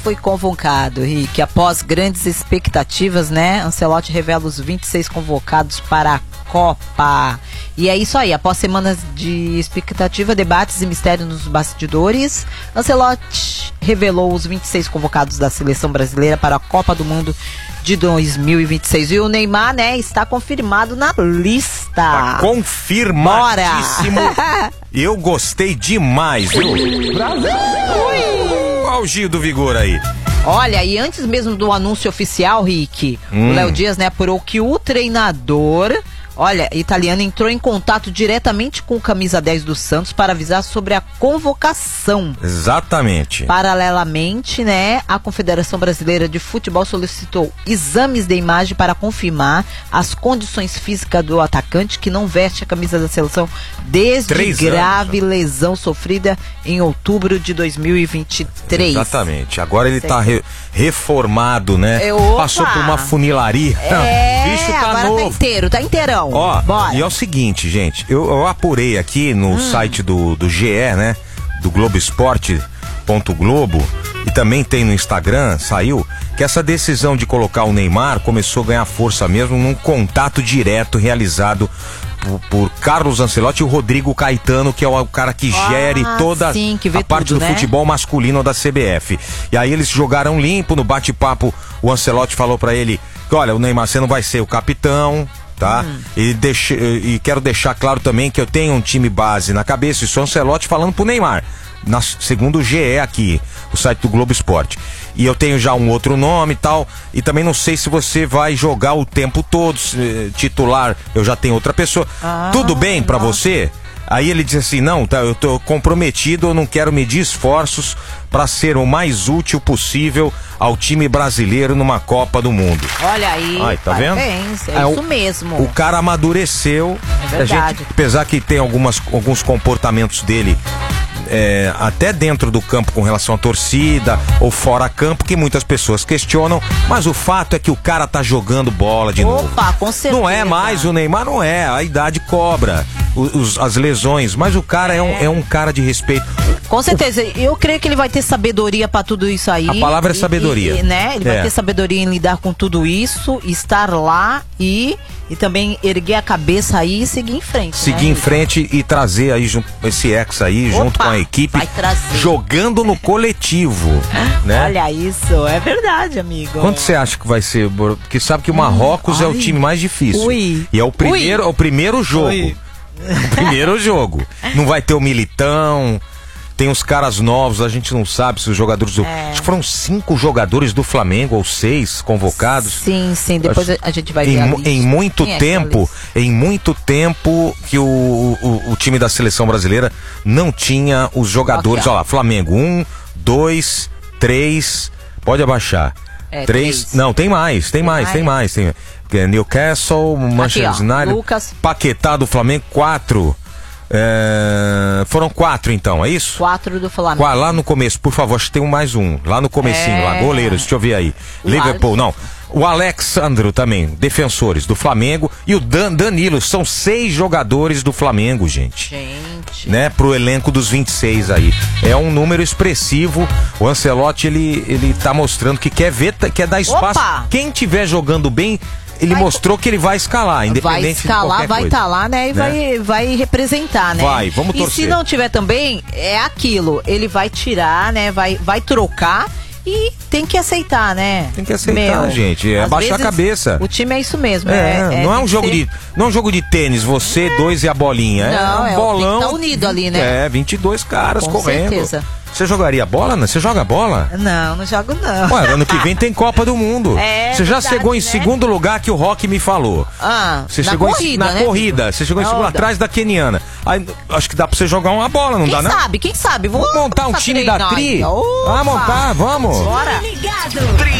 Foi convocado, Rick. Após grandes expectativas, né? Ancelotti revela os 26 convocados para a Copa. E é isso aí. Após semanas de expectativa, debates e mistério nos bastidores, Ancelotti revelou os 26 convocados da seleção brasileira para a Copa do Mundo de 2026. E o Neymar, né, está confirmado na lista. Tá confirmadíssimo. Eu gostei demais, viu? Brasil! Olha o Gil do Vigor aí. Olha, e antes mesmo do anúncio oficial, Rick, o Léo Dias, né, apurou que o treinador, italiano, entrou em contato diretamente com o camisa 10 do Santos para avisar sobre a convocação. Exatamente. Paralelamente, né, a Confederação Brasileira de Futebol solicitou exames de imagem para confirmar as condições físicas do atacante, que não veste a camisa da seleção desde grave lesão sofrida em outubro de 2023. Exatamente. Agora ele está reformado, né? Passou por uma funilaria. O bicho tá agora novo. tá inteirão. Ó, bora. E é o seguinte, gente, eu apurei aqui no site do GE, né, do Globoesporte.globo, e também tem no Instagram, saiu, que essa decisão de colocar o Neymar começou a ganhar força mesmo num contato direto realizado por Carlos Ancelotti e o Rodrigo Caetano, que é o cara que gere toda a parte do futebol masculino da CBF. E aí eles jogaram limpo, no bate-papo o Ancelotti falou pra ele que, olha, o Neymar, você não vai ser o capitão, tá? E quero deixar claro também que eu tenho um time base na cabeça. Isso é o Ancelotti falando pro Neymar, segundo o GE aqui, o site do Globo Esporte. E eu tenho já um outro nome e tal, e também não sei se você vai jogar o tempo todo, titular, eu já tenho outra pessoa. Tudo bem pra você? Aí ele disse assim, não, tá, eu tô comprometido, eu não quero medir esforços para ser o mais útil possível ao time brasileiro numa Copa do Mundo. Olha aí, tá vendo? Isso mesmo. O cara amadureceu. É verdade. Apesar que tem alguns comportamentos dele, até dentro do campo com relação à torcida ou fora campo, que muitas pessoas questionam, mas o fato é que o cara tá jogando bola de novo. Com certeza. Não é mais o Neymar, não é, a idade cobra as lesões, mas o cara é um cara de respeito. Com certeza, eu creio que ele vai ter sabedoria pra tudo isso aí. A palavra é sabedoria. Né? Ele vai ter sabedoria em lidar com tudo isso, estar lá e também erguer a cabeça aí e seguir em frente. Seguir em frente e trazer aí esse ex aí junto com a equipe, jogando no coletivo, né? Olha isso, é verdade, amigo. Quanto você acha que vai ser? Porque sabe que o Marrocos é o time mais difícil. E é o primeiro jogo. O primeiro jogo. Não vai ter o Militão. Tem os caras novos, a gente não sabe se os jogadores do... Acho que foram 5 jogadores do Flamengo, ou 6 convocados. Sim, depois a gente vai ver em muito tempo que o time da seleção brasileira não tinha os jogadores. Olha lá, Flamengo, 1, 2, 3, pode abaixar. 3, não, tem mais. Newcastle, Manchester United, Lucas. Paquetá do Flamengo, 4. Foram 4 então, é isso? 4 do Flamengo. Lá no começo, por favor, acho que tem mais um. Lá no comecinho, lá, goleiros, deixa eu ver aí. Liverpool, não. O Alexandro também, defensores do Flamengo. E o Danilo, são 6 jogadores do Flamengo, gente. Né, pro elenco dos 26 aí. É um número expressivo. O Ancelotti, ele tá mostrando que quer dar espaço. Quem tiver jogando bem, ele mostrou que ele vai escalar, independente de qualquer coisa. Estar lá, né? E vai representar, né? Vamos torcer. E se não tiver também, é aquilo. Ele vai tirar, né? Vai trocar e tem que aceitar, né? Tem que aceitar, gente. Abaixar a cabeça. O time é isso mesmo. Não é um jogo de tênis, você, 2 e a bolinha. Não, é um bolão. Tá unido ali, né? 22 caras correndo. Com certeza. Você jogaria bola, né? Você joga bola? Não jogo não. Ué, ano que vem tem Copa do Mundo. Você já chegou em segundo lugar, que o Rock me falou. Você chegou na corrida. Você chegou em segundo atrás da keniana. Aí, acho que dá pra você jogar uma bola, não dá, não? Quem sabe? Vamos montar um time da Tri? Vamos montar, vamos. Bora.